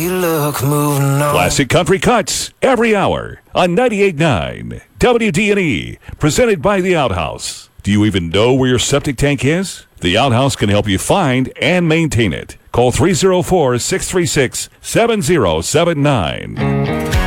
Classic Country Cuts every hour on 98.9 WDNE, presented by The Outhouse. Do you even know where your septic tank is? The Outhouse can help you find and maintain it. Call 304-636-7079.